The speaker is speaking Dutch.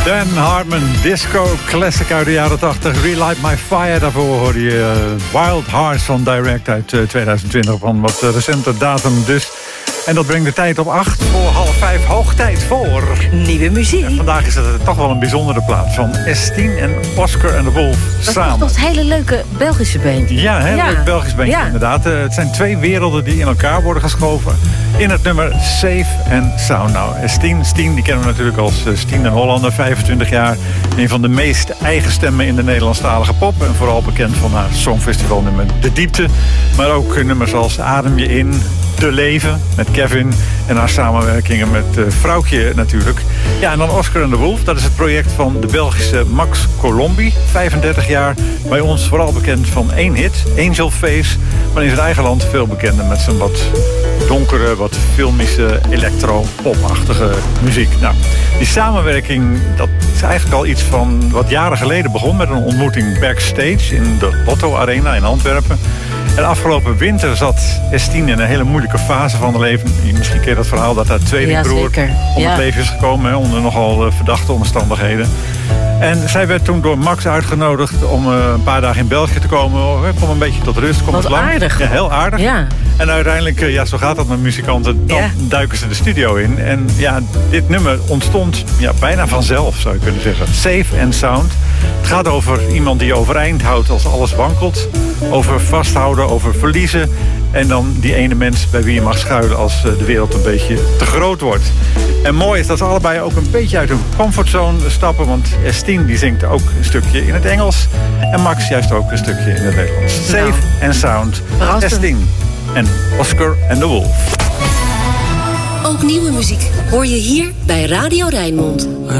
Dan Hartman, disco classic uit de jaren 80. Relight My Fire, daarvoor hoorde je Wild Hearts van Direct uit 2020. Van wat recente datum dus. En dat brengt de tijd op 4:30. Hoog tijd voor nieuwe muziek. En vandaag is het toch wel een bijzondere plaat van S10 en Oscar and the Wolf samen. Dat is toch een hele leuke Belgische band. Ja, een heel leuk Belgisch bandje inderdaad. Het zijn twee werelden die in elkaar worden geschoven in het nummer Safe and Sound. Nou, S10 die kennen we natuurlijk als Stien en Hollander, 25 jaar. Een van de meest eigen stemmen in de Nederlandstalige pop. En vooral bekend van haar songfestivalnummer De Diepte. Maar ook nummers als Adem je in, Te Leven met Kevin en haar samenwerkingen met Vrouwtje natuurlijk. Ja, en dan Oscar and the Wolf. Dat is het project van de Belgische Max Colombi, 35 jaar. Bij ons vooral bekend van één hit, Angel Face. Maar in zijn eigen land veel bekender met zijn wat donkere, wat filmische, electro-popachtige muziek. Nou, die samenwerking, dat is eigenlijk al iets van wat jaren geleden begon met een ontmoeting backstage in de Lotto Arena in Antwerpen. En afgelopen winter zat S10 in een hele moeilijke fase van haar leven. Misschien ken je dat verhaal dat haar tweelingbroer om het leven is gekomen, onder nogal verdachte omstandigheden. En zij werd toen door Max uitgenodigd om een paar dagen in België te komen. Kom een beetje tot rust, kom wat eens lang. Aardig. Ja, heel aardig. Ja. En uiteindelijk, zo gaat dat met muzikanten, dan duiken ze de studio in. En ja, dit nummer ontstond bijna vanzelf, zou je kunnen zeggen. Safe and Sound. Het gaat over iemand die je overeind houdt als alles wankelt. Over vasthouden, over verliezen. En dan die ene mens bij wie je mag schuilen als de wereld een beetje te groot wordt. En mooi is dat ze allebei ook een beetje uit hun comfortzone stappen. Want S10 die zingt ook een stukje in het Engels. En Max juist ook een stukje in het Nederlands. Safe and Sound. S10 en Oscar and the Wolf. Ook nieuwe muziek hoor je hier bij Radio Rijnmond.